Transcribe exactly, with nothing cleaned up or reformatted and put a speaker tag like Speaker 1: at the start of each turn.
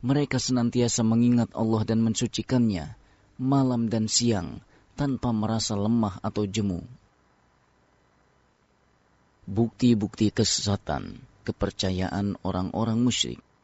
Speaker 1: Mereka senantiasa mengingat Allah dan mensucikannya, malam dan siang, tanpa merasa lemah atau jemu. Bukti-bukti kesesatan, kepercayaan orang-orang musyrik.